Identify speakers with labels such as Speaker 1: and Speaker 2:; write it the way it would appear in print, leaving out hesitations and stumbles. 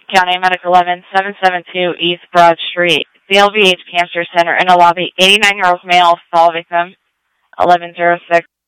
Speaker 1: County Medic 11772 East Broad Street. The LVH Cancer Center in a lobby. 89-year-old male, fall victim, 1106.